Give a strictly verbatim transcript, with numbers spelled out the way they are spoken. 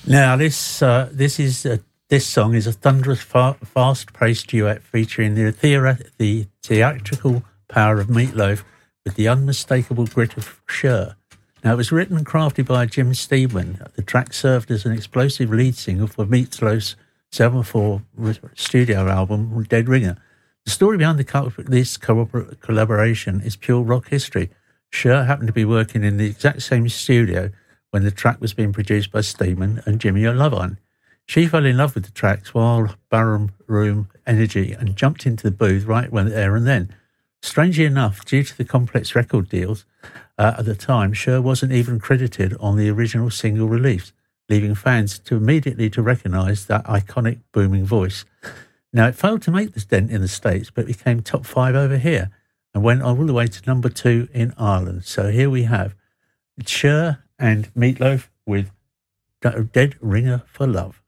Now, this uh, this is uh, this song is a thunderous, fa- fast-paced duet featuring the, theora- the theatrical power of Meat Loaf with the unmistakable grit of Cher. Now, it was written and crafted by Jim Steedman. The track served as an explosive lead single for Meat Loaf's seven four studio album, Dead Ringer. The story behind the co- this co- collaboration is pure rock history. Cher happened to be working in the exact same studio when the track was being produced by Steedman and Jimmy Iovine. She fell in love with the track's wild barroom room energy and jumped into the booth right when there and then. Strangely enough, due to the complex record deals uh, at the time, Cher wasn't even credited on the original single release, leaving fans to immediately to recognise that iconic booming voice. Now, it failed to make this dent in the States, but became top five over here and went all the way to number two in Ireland. So here we have Cher and Meat Loaf with Dead Ringer for Love.